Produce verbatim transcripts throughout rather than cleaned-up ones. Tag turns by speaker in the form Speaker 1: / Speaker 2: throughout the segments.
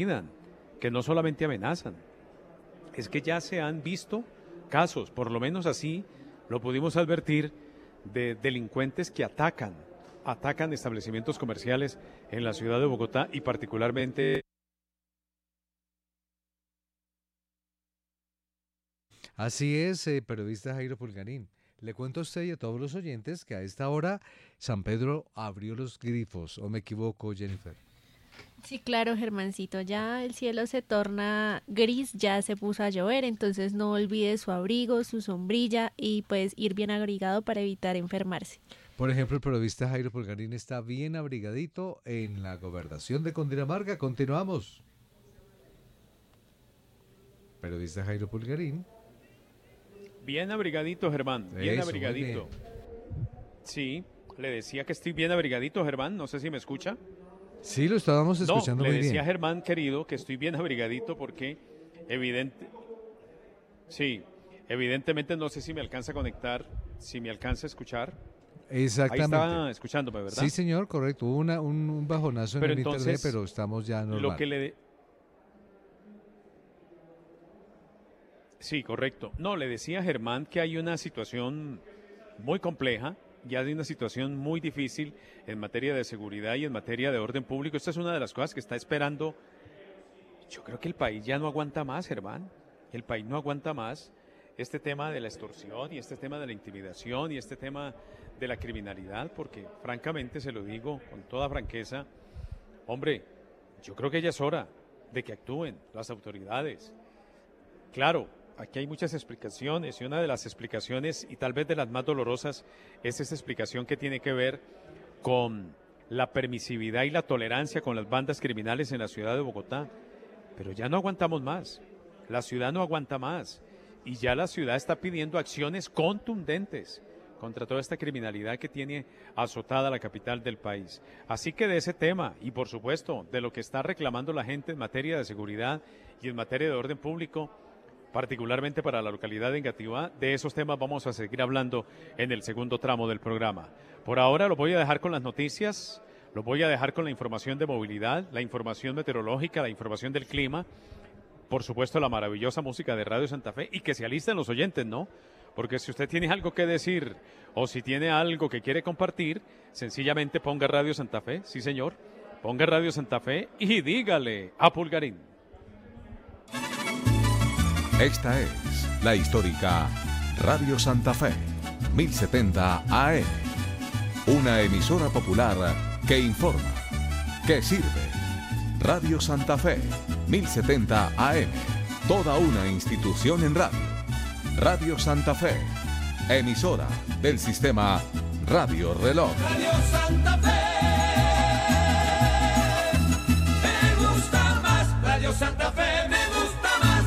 Speaker 1: que no solamente amenazan, es que ya se han visto casos, por lo menos así lo pudimos advertir, de delincuentes que atacan, atacan establecimientos comerciales en la ciudad de Bogotá y particularmente...
Speaker 2: Así es, eh, periodista Jairo Pulgarín. Le cuento a usted y a todos los oyentes que a esta hora San Pedro abrió los grifos, ¿o me equivoco, Jennifer?
Speaker 3: Sí, claro, Germancito, ya el cielo se torna gris, ya se puso a llover, entonces no olvide su abrigo, su sombrilla y pues ir bien abrigado para evitar enfermarse.
Speaker 2: Por ejemplo, el periodista Jairo Pulgarín está bien abrigadito en la gobernación de Cundinamarca. Continuamos. Periodista Jairo Pulgarín.
Speaker 1: Bien abrigadito, Germán, bien
Speaker 2: Eso,
Speaker 1: abrigadito.
Speaker 2: Bien.
Speaker 1: Sí, le decía que estoy bien abrigadito, Germán, no sé si me escucha.
Speaker 2: Sí, lo estábamos escuchando
Speaker 1: no,
Speaker 2: muy
Speaker 1: le decía
Speaker 2: bien.
Speaker 1: a Germán, querido, que estoy bien abrigadito porque evidente, sí, evidentemente no sé si me alcanza a conectar, si me alcanza a escuchar.
Speaker 2: Exactamente.
Speaker 1: Ahí está escuchándome, ¿verdad?
Speaker 2: Sí, señor, correcto. Hubo una, un, un bajonazo en
Speaker 1: pero
Speaker 2: el
Speaker 1: entonces,
Speaker 2: internet, pero estamos ya normal.
Speaker 1: Lo que le... Sí, correcto. No, le decía a Germán que hay una situación muy compleja, ya hay una situación muy difícil en materia de seguridad y en materia de orden público. Esta es una de las cosas que está esperando. Yo creo que el país ya no aguanta más, Germán. El país no aguanta más este tema de la extorsión y este tema de la intimidación y este tema de la criminalidad, porque francamente se lo digo con toda franqueza, hombre, yo creo que ya es hora de que actúen las autoridades. Claro, aquí hay muchas explicaciones y una de las explicaciones, y tal vez de las más dolorosas, es esa explicación que tiene que ver con la permisividad y la tolerancia con las bandas criminales en la ciudad de Bogotá. Pero ya no aguantamos más, la ciudad no aguanta más y ya la ciudad está pidiendo acciones contundentes contra toda esta criminalidad que tiene azotada la capital del país. Así que de ese tema y por supuesto de lo que está reclamando la gente en materia de seguridad y en materia de orden público, particularmente para la localidad de Engativá, de esos temas vamos a seguir hablando en el segundo tramo del programa. Por ahora lo voy a dejar con las noticias, lo voy a dejar con la información de movilidad, la información meteorológica, la información del clima, por supuesto la maravillosa música de Radio Santa Fe y que se alisten los oyentes, ¿no? Porque si usted tiene algo que decir o si tiene algo que quiere compartir, sencillamente ponga Radio Santa Fe, sí señor, ponga Radio Santa Fe y dígale a Pulgarín.
Speaker 4: Esta es la histórica Radio Santa Fe, mil setenta A M, una emisora popular que informa, que sirve. Radio Santa Fe, mil setenta A M, toda una institución en radio. Radio Santa Fe, emisora del sistema Radio Reloj.
Speaker 5: Radio Santa Fe, me gusta más. Radio Santa Fe, me gusta más.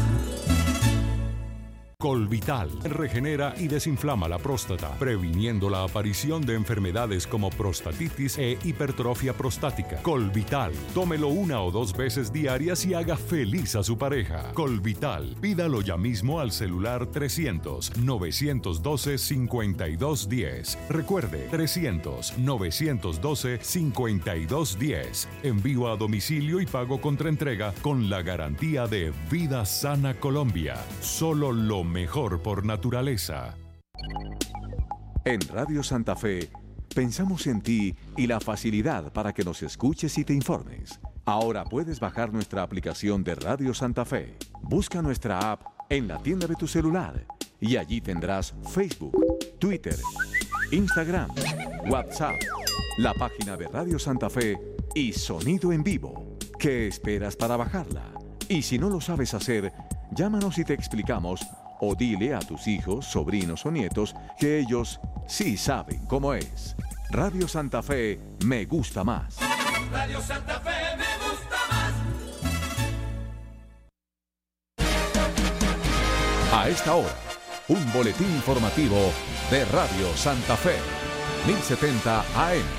Speaker 6: Colvital regenera y desinflama la próstata, previniendo la aparición de enfermedades como prostatitis e hipertrofia prostática. Colvital, tómelo una o dos veces diarias y haga feliz a su pareja. Colvital, pídalo ya mismo al celular trescientos, novecientos doce, cincuenta y dos diez. Recuerde, trescientos, novecientos doce, cincuenta y dos diez. Envío a domicilio y pago contra entrega con la garantía de Vida Sana Colombia. Solo lo mejor por naturaleza.
Speaker 4: En Radio Santa Fe, pensamos en ti y la facilidad para que nos escuches y te informes. Ahora puedes bajar nuestra aplicación de Radio Santa Fe. Busca nuestra app en la tienda de tu celular y allí tendrás Facebook, Twitter, Instagram, WhatsApp, la página de Radio Santa Fe y sonido en vivo. ¿Qué esperas para bajarla? Y si no lo sabes hacer, llámanos y te explicamos, o dile a tus hijos, sobrinos o nietos que ellos sí saben cómo es. Radio Santa Fe me gusta más.
Speaker 5: Radio Santa Fe me gusta más.
Speaker 4: A esta hora, un boletín informativo de Radio Santa Fe, mil setenta A M.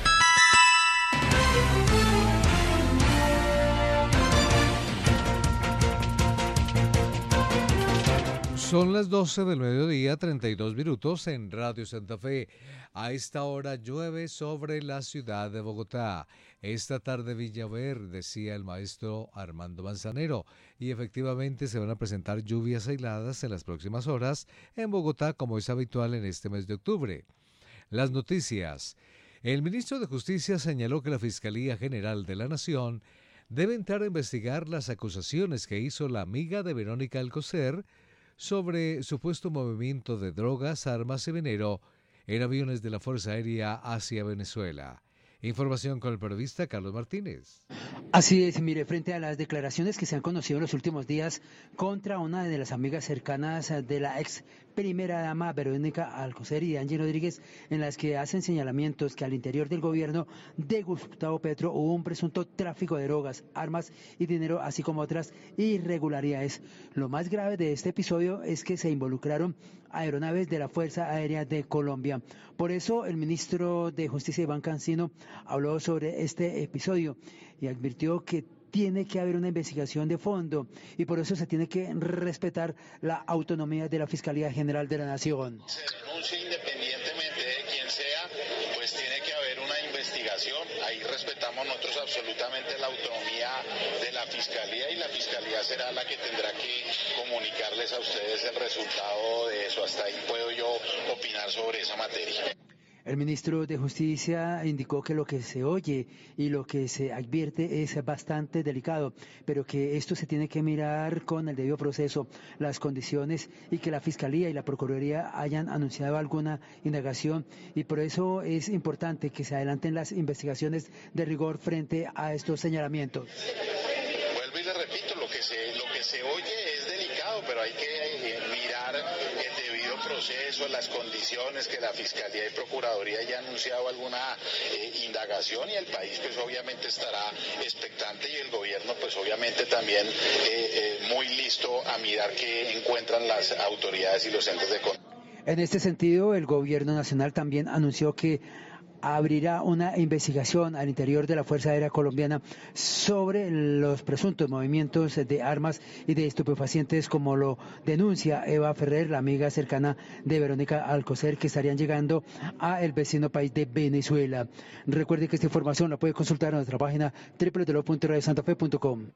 Speaker 2: Son las doce del mediodía, treinta y dos minutos en Radio Santa Fe. A esta hora llueve sobre la ciudad de Bogotá. Esta tarde vi llover, decía el maestro Armando Manzanero, y efectivamente se van a presentar lluvias aisladas en las próximas horas en Bogotá, como es habitual en este mes de octubre. Las noticias. El ministro de Justicia señaló que la Fiscalía General de la Nación debe entrar a investigar las acusaciones que hizo la amiga de Verónica Alcocer sobre supuesto movimiento de drogas, armas y veneno en aviones de la Fuerza Aérea hacia Venezuela. Información con el periodista Carlos Martínez.
Speaker 7: Así es, mire, frente a las declaraciones que se han conocido en los últimos días contra una de las amigas cercanas de la ex primera dama Verónica Alcocer y Angie Rodríguez, en las que hacen señalamientos que al interior del gobierno de Gustavo Petro hubo un presunto tráfico de drogas, armas y dinero, así como otras irregularidades. Lo más grave de este episodio es que se involucraron aeronaves de la Fuerza Aérea de Colombia. Por eso el ministro de Justicia, Iván Cancino, habló sobre este episodio y advirtió que tiene que haber una investigación de fondo y por eso se tiene que respetar la autonomía de la Fiscalía General de la Nación.
Speaker 8: Se denuncie independientemente de quién sea, pues tiene que haber una investigación. Ahí respetamos nosotros absolutamente la autonomía de la Fiscalía y la Fiscalía será la que tendrá que comunicarles a ustedes el resultado de eso. Hasta ahí puedo yo opinar sobre esa materia.
Speaker 7: El ministro de Justicia indicó que lo que se oye y lo que se advierte es bastante delicado, pero que esto se tiene que mirar con el debido proceso, las condiciones y que la Fiscalía y la Procuraduría hayan anunciado alguna indagación y por eso es importante que se adelanten las investigaciones de rigor frente a estos señalamientos.
Speaker 8: Vuelvo y le repito, lo que se, lo que se oye es delicado, pero hay que eh, mirar el debido proceso, las condiciones, que la Fiscalía y Procuraduría haya anunciado alguna eh, indagación y el país pues obviamente estará expectante y el gobierno pues obviamente también eh, eh, muy listo a mirar qué encuentran las autoridades y los entes de control.
Speaker 7: En este sentido, el gobierno nacional también anunció que abrirá una investigación al interior de la Fuerza Aérea Colombiana sobre los presuntos movimientos de armas y de estupefacientes, como lo denuncia Eva Ferrer, la amiga cercana de Verónica Alcocer, que estarían llegando a el vecino país de Venezuela. Recuerde que esta información la puede consultar en nuestra página doble u doble u doble u punto radio santa fe punto com.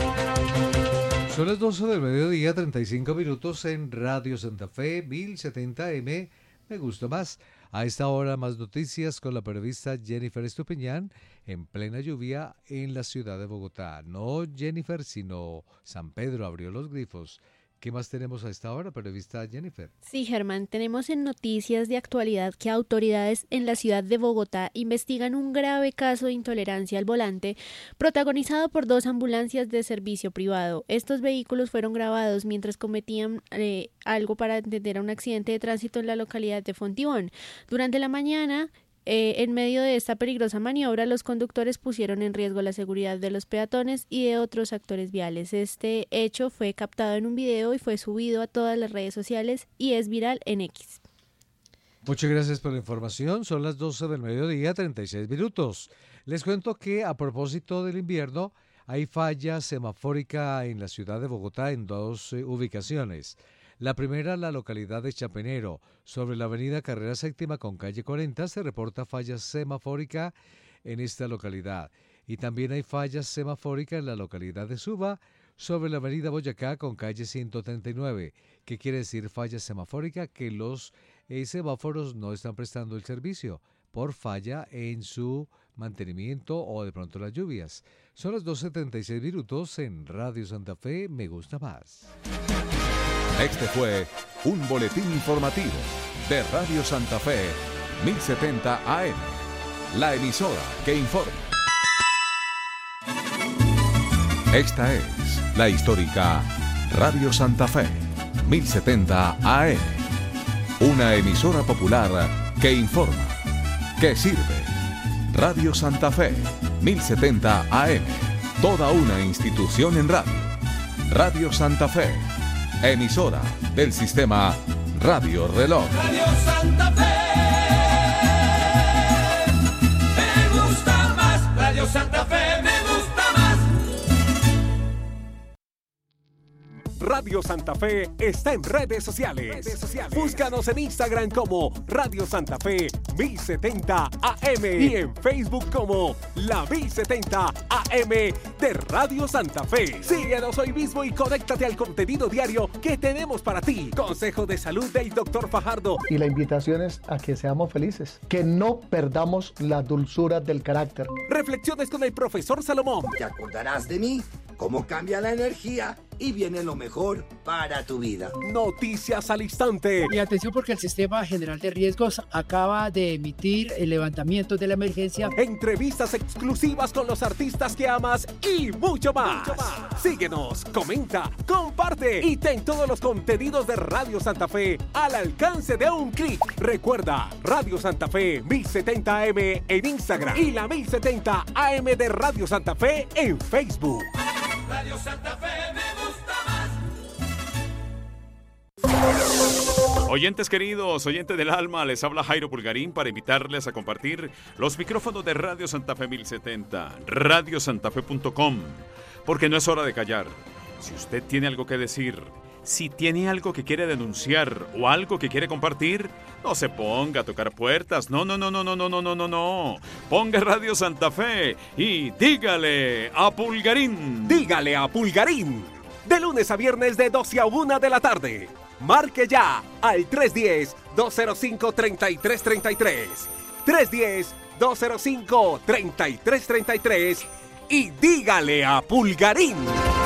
Speaker 2: Son las doce del mediodía, treinta y cinco minutos en Radio Santa Fe, mil setenta eme. Me gusta más. A esta hora más noticias con la periodista Jennifer Estupiñán en plena lluvia en la ciudad de Bogotá. No Jennifer, sino San Pedro abrió los grifos. ¿Qué más tenemos a esta hora, periodista Jennifer?
Speaker 3: Sí, Germán, tenemos en noticias de actualidad que autoridades en la ciudad de Bogotá investigan un grave caso de intolerancia al volante protagonizado por dos ambulancias de servicio privado. Estos vehículos fueron grabados mientras cometían eh, algo para atender a un accidente de tránsito en la localidad de Fontibón. Durante la mañana, Eh, en medio de esta peligrosa maniobra, los conductores pusieron en riesgo la seguridad de los peatones y de otros actores viales. Este hecho fue captado en un video y fue subido a todas las redes sociales y es viral en X.
Speaker 2: Muchas gracias por la información. Son las doce del mediodía, treinta y seis minutos. Les cuento que a propósito del invierno, hay falla semafórica en la ciudad de Bogotá en dos eh, ubicaciones. La primera, la localidad de Chapinero, sobre la avenida Carrera Séptima con calle cuarenta, se reporta falla semafórica en esta localidad. Y también hay falla semafórica en la localidad de Suba, sobre la avenida Boyacá con calle ciento treinta y nueve. ¿Qué quiere decir falla semafórica? Que los eh, semáforos no están prestando el servicio por falla en su mantenimiento o de pronto las lluvias. Son las doce treinta y seis minutos en Radio Santa Fe, me gusta más.
Speaker 4: Este fue un boletín informativo de Radio Santa Fe, mil setenta A M, la emisora que informa. Esta es la histórica Radio Santa Fe, mil setenta A M, una emisora popular que informa, que sirve. Radio Santa Fe, mil setenta A M, toda una institución en radio. Radio Santa Fe, emisora del sistema Radio Reloj.
Speaker 5: Radio Santa Fe, me gusta más. Radio Santa Fe, me gusta más.
Speaker 9: Radio Santa Fe está en redes sociales. Redes sociales. Búscanos en Instagram como Radio Santa Fe mil setenta A M y en Facebook como La mil setenta A M de Radio Santa Fe. Síguenos hoy mismo y conéctate al contenido diario que tenemos para ti. Consejo de salud del doctor Fajardo.
Speaker 10: Y la invitación es a que seamos felices, que no perdamos la dulzura del carácter.
Speaker 9: Reflexiones con el profesor Salomón.
Speaker 11: Te acordarás de mí, cómo cambia la energía y viene lo mejor para tu vida.
Speaker 9: Noticias al instante.
Speaker 12: Y atención porque el Sistema General de Riesgos acaba de emitir el levantamiento de la emergencia.
Speaker 9: Entrevistas exclusivas con los artistas que amas y mucho más. Mucho más. Síguenos, comenta, comparte y ten todos los contenidos de Radio Santa Fe al alcance de un clic. Recuerda, Radio Santa Fe mil setenta A M en Instagram y la mil setenta A M de Radio Santa Fe en Facebook.
Speaker 5: Radio Santa Fe me gusta más.
Speaker 1: Oyentes queridos, oyentes del alma, les habla Jairo Pulgarín para invitarles a compartir los micrófonos de Radio Santa Fe mil setenta, radio santa fe punto com, porque no es hora de callar. Si usted tiene algo que decir, si tiene algo que quiere denunciar o algo que quiere compartir, no se ponga a tocar puertas. No, no, no, no, no, no, no, no, no, no. Ponga Radio Santa Fe y dígale a Pulgarín.
Speaker 9: Dígale a Pulgarín. De lunes a viernes de doce a una de la tarde. Marque ya al tres uno cero, dos cero cinco, tres tres tres tres. tres uno cero, dos cero cinco, tres tres tres tres y dígale a Pulgarín.